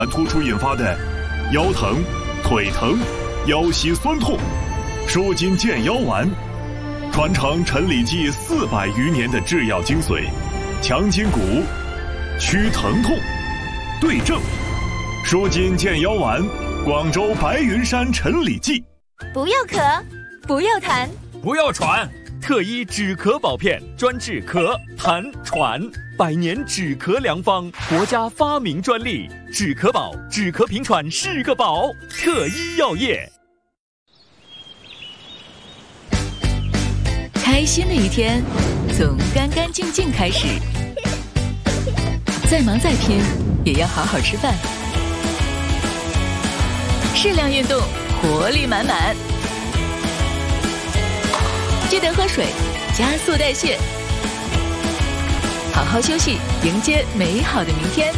突出引发的腰疼、腿疼、腰膝酸痛，舒筋健腰丸，传承陈李济400余年的制药精髓，强筋骨，祛疼痛，对症，舒筋健腰丸，广州白云山陈李济。 不要咳，不要痰， 不要喘，特医止咳保片，专治咳、痰、喘，100年止咳良方，国家发明专利，止咳宝，止咳平喘是个宝，特医药业。 开心的一天，从干干净净开始。再忙再拼，也要好好吃饭。适量运动，活力满满。记得喝水，加速代谢。好好休息，迎接美好的明天。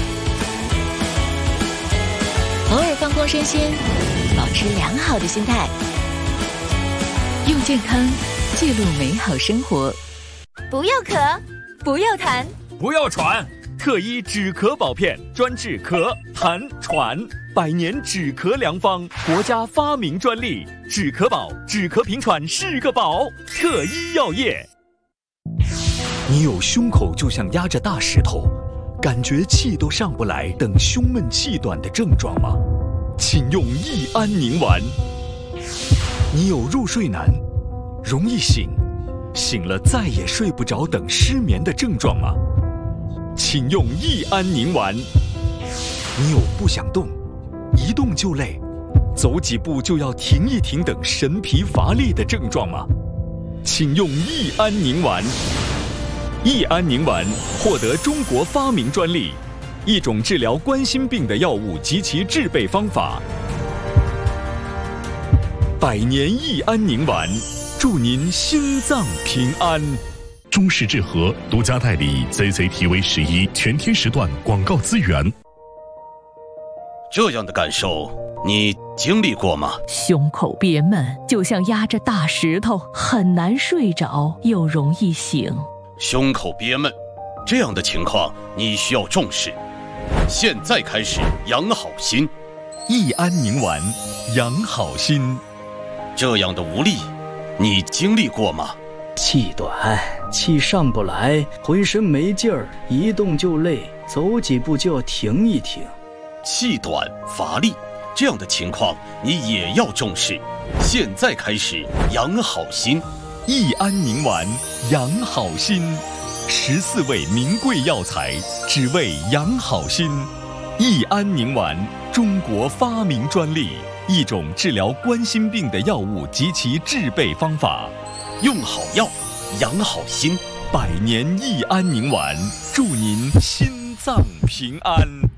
偶尔放空身心，保持良好的心态。用健康记录美好生活。 不要咳，不要痰， 不要喘，特医止咳保片，专治咳、痰、喘，100年止咳良方，国家发明专利，止咳宝，止咳平喘是个宝，特医药业。 你有胸口就像压着大石头，感觉气都上不来等胸闷气短的症状吗？请用益安宁丸。你有入睡难，容易醒，醒了再也睡不着等失眠的症状吗？请用益安宁丸。你有不想动，一动就累，走几步就要停一停等神疲乏力的症状吗？请用益安宁丸。益安宁丸获得中国发明专利，一种治疗冠心病的药物及其制备方法。100年益安宁丸，祝您心脏平安。 中式治和独家代理 CCTV11全天时段广告资源。 这样的感受你经历过吗？ 胸口憋闷，就像压着大石头，很难睡着，又容易醒。 胸口憋闷，这样的情况你需要重视。现在开始养好心。 益安宁丸，养好心。 这样的无力，你经历过吗？ 气短，气上不来，浑身没劲儿，一动就累，走几步就要停一停。 气短乏力，这样的情况你也要重视。现在开始养好心。 益安宁丸，养好心，14味名贵药材，只为养好心。益安宁丸，中国发明专利，一种治疗冠心病的药物及其制备方法。 用好药，养好心。 100年益安宁丸，祝您心脏平安。